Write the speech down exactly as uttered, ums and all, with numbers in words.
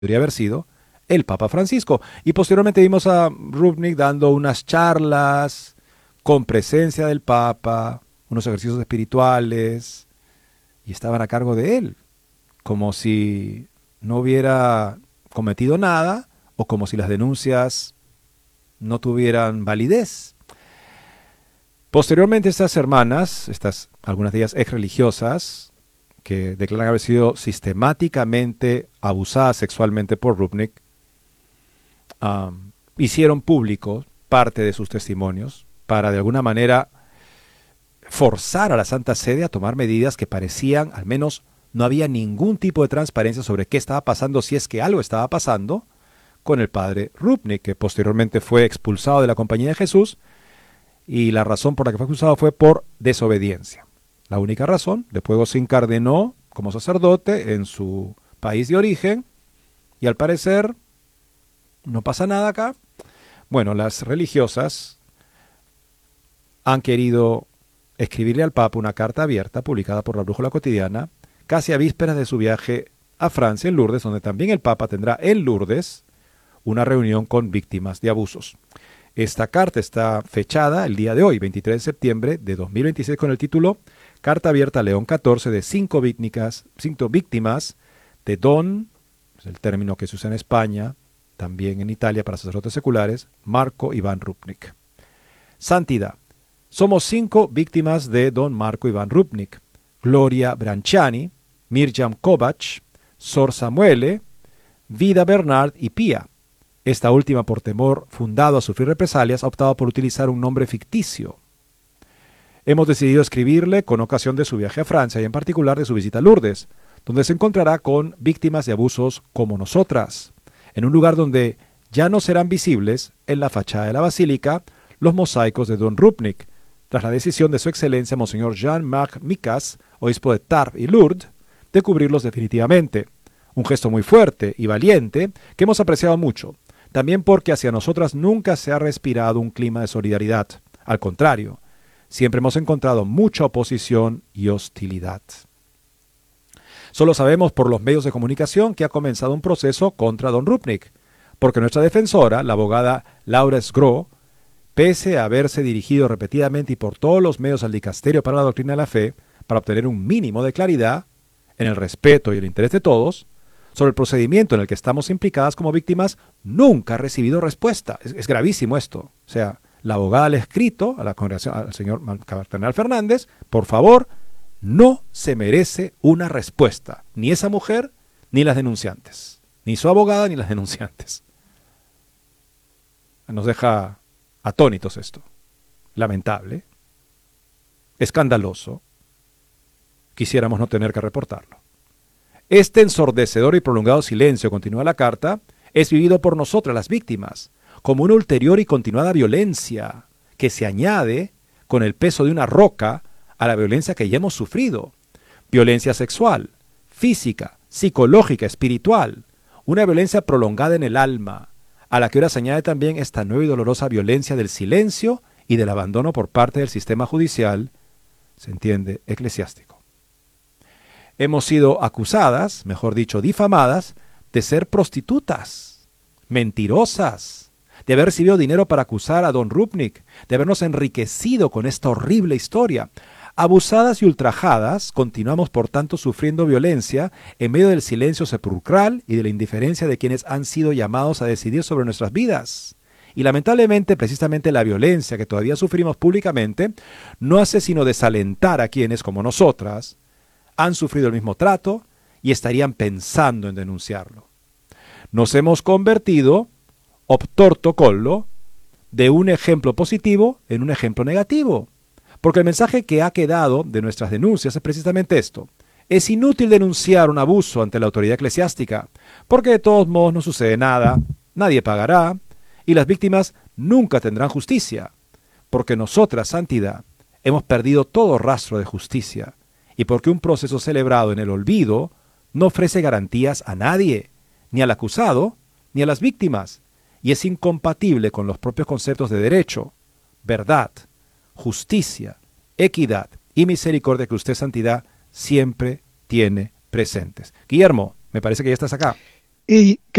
podría haber sido el Papa Francisco. Y posteriormente vimos a Rupnik dando unas charlas con presencia del Papa, unos ejercicios espirituales, y estaban a cargo de él, como si no hubiera cometido nada o como si las denuncias no tuvieran validez. Posteriormente estas hermanas, estas, algunas de ellas ex religiosas, que declaran haber sido sistemáticamente abusadas sexualmente por Rupnik, um, hicieron público parte de sus testimonios para de alguna manera forzar a la Santa Sede a tomar medidas que parecían, al menos no había ningún tipo de transparencia sobre qué estaba pasando, si es que algo estaba pasando, con el padre Rupnik, que posteriormente fue expulsado de la Compañía de Jesús, y la razón por la que fue expulsado fue por desobediencia. La única razón. Después se encardenó como sacerdote en su país de origen, y al parecer no pasa nada acá. Bueno, las religiosas han querido escribirle al Papa una carta abierta publicada por la Brújula Cotidiana, casi a vísperas de su viaje a Francia, en Lourdes, donde también el Papa tendrá en Lourdes una reunión con víctimas de abusos. Esta carta está fechada el día de hoy, veintitrés de septiembre de dos mil veintiséis, con el título Carta abierta a León catorce de cinco víctimas, cinco víctimas de Don, es el término que se usa en España, también en Italia para sacerdotes seculares, Marco Iván Rupnik. Santidad. Somos cinco víctimas de Don Marco Iván Rupnik: Gloria Branciani, Mirjam Kovac, Sor Samuele, Vida Bernard y Pía. Esta última, por temor fundado a sufrir represalias, ha optado por utilizar un nombre ficticio. Hemos decidido escribirle con ocasión de su viaje a Francia y en particular de su visita a Lourdes, donde se encontrará con víctimas de abusos como nosotras, en un lugar donde ya no serán visibles en la fachada de la basílica los mosaicos de Don Rupnik, tras la decisión de su excelencia Monseñor Jean-Marc Micas, obispo de Tarbes y Lourdes, de cubrirlos definitivamente. Un gesto muy fuerte y valiente que hemos apreciado mucho, también porque hacia nosotras nunca se ha respirado un clima de solidaridad. Al contrario, siempre hemos encontrado mucha oposición y hostilidad. Solo sabemos por los medios de comunicación que ha comenzado un proceso contra Don Rupnik, porque nuestra defensora, la abogada Laura Sgro, pese a haberse dirigido repetidamente y por todos los medios al Dicasterio para la Doctrina de la Fe, para obtener un mínimo de claridad, en el respeto y el interés de todos, sobre el procedimiento en el que estamos implicadas como víctimas, nunca ha recibido respuesta. Es, es gravísimo esto. O sea, la abogada le ha escrito a la congregación, al señor Cardenal Fernández: por favor, no se merece una respuesta, ni esa mujer, ni las denunciantes, ni su abogada, ni las denunciantes. Nos deja atónitos esto. Lamentable. Escandaloso. Quisiéramos no tener que reportarlo. Este ensordecedor y prolongado silencio, continúa la carta, es vivido por nosotras las víctimas como una ulterior y continuada violencia que se añade con el peso de una roca a la violencia que ya hemos sufrido. Violencia sexual, física, psicológica, espiritual. Una violencia prolongada en el alma, a la que ahora se añade también esta nueva y dolorosa violencia del silencio y del abandono por parte del sistema judicial, se entiende, eclesiástico. Hemos sido acusadas, mejor dicho, difamadas, de ser prostitutas, mentirosas, de haber recibido dinero para acusar a Don Rupnik, de habernos enriquecido con esta horrible historia. Abusadas y ultrajadas, continuamos por tanto sufriendo violencia en medio del silencio sepulcral y de la indiferencia de quienes han sido llamados a decidir sobre nuestras vidas. Y lamentablemente, precisamente la violencia que todavía sufrimos públicamente no hace sino desalentar a quienes, como nosotras, han sufrido el mismo trato y estarían pensando en denunciarlo. Nos hemos convertido, obtorto collo, de un ejemplo positivo en un ejemplo negativo. Porque el mensaje que ha quedado de nuestras denuncias es precisamente esto: es inútil denunciar un abuso ante la autoridad eclesiástica, porque de todos modos no sucede nada, nadie pagará, y las víctimas nunca tendrán justicia, porque nosotras, santidad, hemos perdido todo rastro de justicia, y porque un proceso celebrado en el olvido no ofrece garantías a nadie, ni al acusado, ni a las víctimas, y es incompatible con los propios conceptos de derecho, verdad, justicia, equidad y misericordia que usted, santidad, siempre tiene presentes. Guillermo, me parece que ya estás acá. Y